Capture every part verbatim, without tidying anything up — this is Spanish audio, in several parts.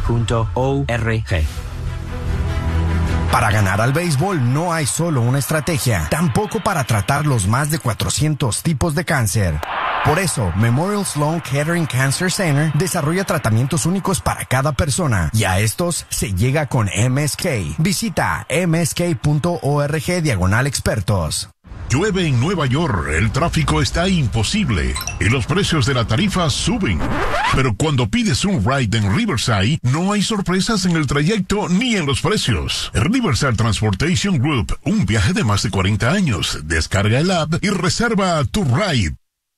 punto org. Para ganar al béisbol no hay solo una estrategia, tampoco para tratar los más de cuatrocientos tipos de cáncer. Por eso, Memorial Sloan Kettering Cancer Center desarrolla tratamientos únicos para cada persona y a estos se llega con M S K. Visita m s k punto org diagonal expertos. Llueve en Nueva York, el tráfico está imposible y los precios de la tarifa suben. Pero cuando pides un ride en Riverside, no hay sorpresas en el trayecto ni en los precios. Riverside Transportation Group, un viaje de más de cuarenta años. Descarga el app y reserva tu ride.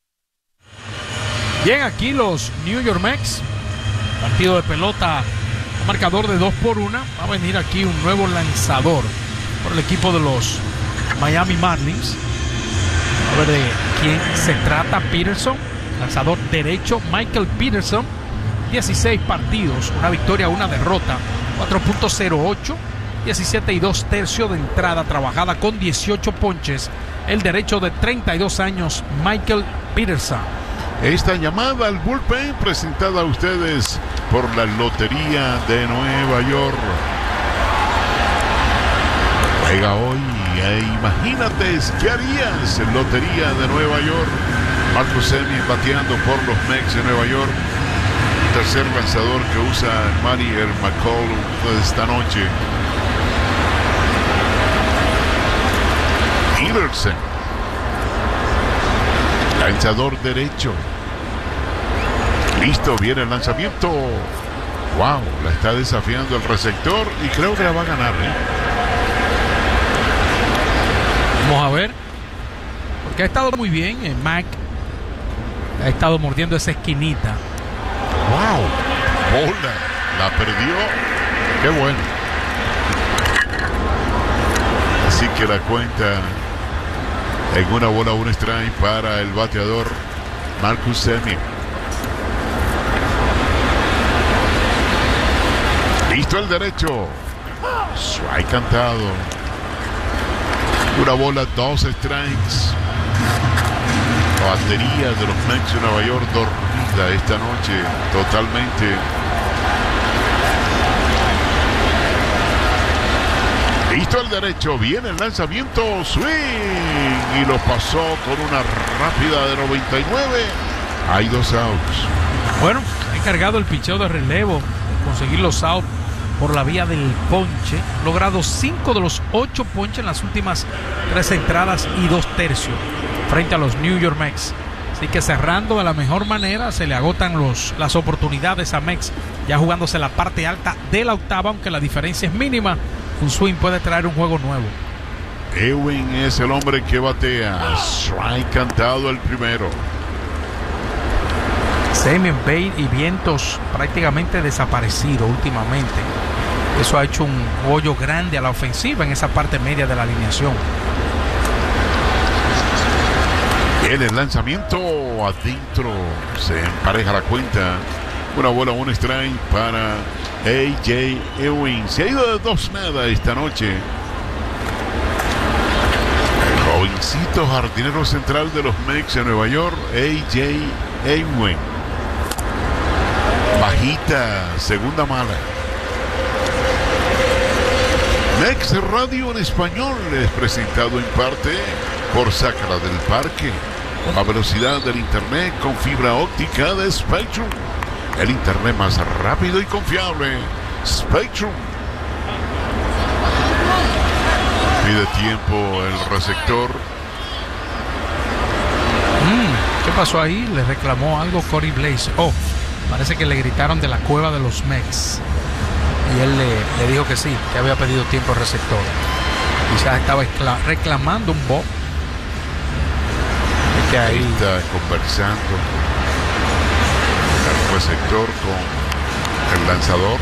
Bien, aquí los New York Mets, partido de pelota, un marcador de dos por una. Va a venir aquí un nuevo lanzador por el equipo de los Miami Marlins. A ver de quién se trata. Peterson, lanzador derecho, Michael Peterson. dieciséis partidos, una victoria, una derrota, cuatro punto cero ocho, diecisiete y dos tercios de entrada trabajada con dieciocho ponches. El derecho de treinta y dos años, Michael Peterson. Esta llamada al bullpen presentada a ustedes por la Lotería de Nueva York. Juega hoy e imagínate qué harías en Lotería de Nueva York. Marcus Semien bateando por los Mets de Nueva York. Tercer lanzador que usa Mariel McCall esta noche. Peterson, lanzador derecho. Listo, viene el lanzamiento. Wow, la está desafiando el receptor y creo que la va a ganar, ¿eh? Vamos a ver, porque ha estado muy bien. eh, Mac ha estado mordiendo esa esquinita. Wow, bola, la perdió. Qué bueno. Así que la cuenta en una bola, un strike para el bateador Marcus Semien. Listo el derecho. Strike cantado. Una bola, dos strikes. La batería de los Mets de Nueva York dormida esta noche totalmente. Listo el derecho, viene el lanzamiento, swing, y lo pasó con una rápida de noventa y nueve. Hay dos outs. Bueno, ha encargado el picheo de relevo de conseguir los outs por la vía del ponche. Logrado cinco de los ocho ponches en las últimas tres entradas y dos tercios frente a los New York Mets. Así que cerrando de la mejor manera, se le agotan los, las oportunidades a Mets, ya jugándose la parte alta de la octava, aunque la diferencia es mínima. Un swing puede traer un juego nuevo. Ewing es el hombre que batea. Strike cantado el primero. Semien, Bate y Vientos prácticamente desaparecido últimamente. Eso ha hecho un hoyo grande a la ofensiva en esa parte media de la alineación. En el lanzamiento adentro se empareja la cuenta. Una bola, un strike para A J Ewing. Se ha ido de dos nada esta noche. El jovencito jardinero central de los Mets de Nueva York, A J Ewing. Bajita, segunda mala. Mets Radio en español es presentado en parte por Sácala del Parque, con la velocidad del internet con fibra óptica de Spectrum. El internet más rápido y confiable, Spectrum. Pide tiempo el receptor. Mm, ¿Qué pasó ahí? Le reclamó algo Corey Blaze. Oh, parece que le gritaron de la cueva de los Mets. Y él le, le dijo que sí, que había pedido tiempo al receptor. Quizás estaba reclamando un bob. Que ahí está conversando el receptor con el lanzador.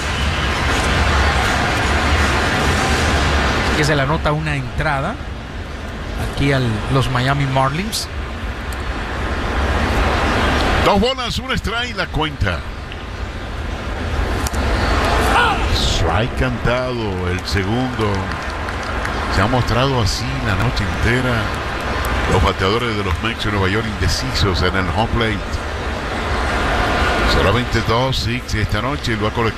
Que se le anota una entrada aquí a los Miami Marlins. Dos bolas, un strike, la cuenta. Strike cantado, el segundo. Se ha mostrado así la noche entera. Los bateadores de los Mets de Nueva York indecisos en el home plate. Solamente dos six esta noche lo ha colectado.